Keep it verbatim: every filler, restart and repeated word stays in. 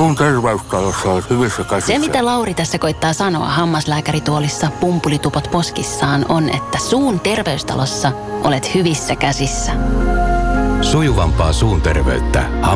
Suun terveystalossa olet hyvissä käsissä. Se, mitä Lauri tässä koittaa sanoa hammaslääkärituolissa pumpulitupot poskissaan, on, että suun terveystalossa olet hyvissä käsissä. Sujuvampaa suun terveyttä